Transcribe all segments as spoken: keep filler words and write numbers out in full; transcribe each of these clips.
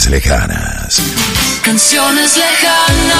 Canciones lejanas. Canciones lejanas.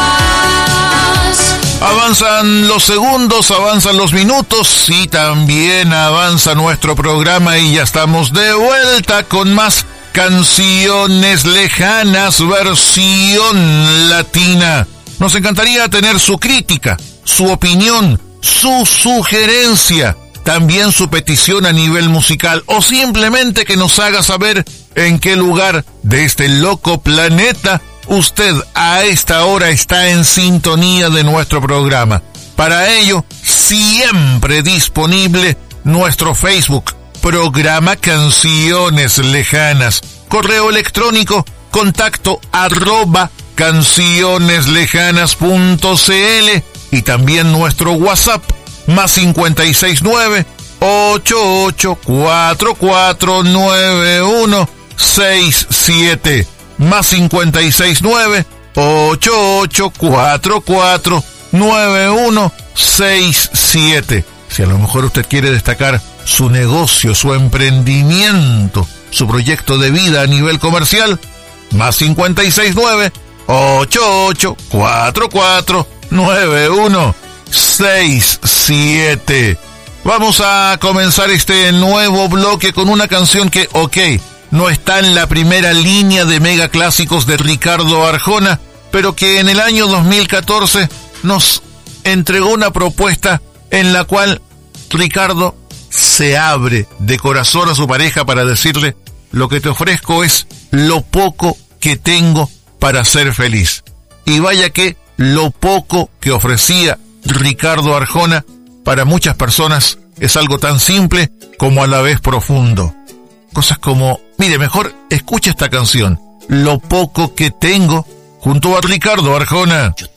Avanzan los segundos, avanzan los minutos y también avanza nuestro programa y ya estamos de vuelta con más Canciones lejanas, versión latina. Nos encantaría tener su crítica, su opinión, su sugerencia, también su petición a nivel musical o simplemente que nos haga saber en qué lugar de este loco planeta usted a esta hora está en sintonía de nuestro programa. Para ello, siempre disponible nuestro Facebook, programa Canciones Lejanas. Correo electrónico, contacto arroba cancioneslejanas.cl y también nuestro WhatsApp, más cincuenta y seis nueve, ochenta y ocho, cuarenta y cuatro, noventa y uno, sesenta y siete. Más cincuenta y seis nueve, ochenta y ocho, cuarenta y cuatro, noventa y uno, sesenta y siete. Si a lo mejor usted quiere destacar su negocio, su emprendimiento, su proyecto de vida a nivel comercial, más cincuenta y seis nueve, ochenta y ocho, cuarenta y cuatro, noventa y uno, sesenta y siete. Vamos a comenzar este nuevo bloque con una canción que, ok, no está en la primera línea de mega clásicos de Ricardo Arjona, pero que en el año dos mil catorce nos entregó una propuesta en la cual Ricardo se abre de corazón a su pareja para decirle: lo que te ofrezco es lo poco que tengo para ser feliz. Y vaya que lo poco que ofrecía Ricardo Arjona para muchas personas es algo tan simple como a la vez profundo. Cosas como, mire, mejor escucha esta canción, Lo poco que tengo, junto a Ricardo Arjona. Yo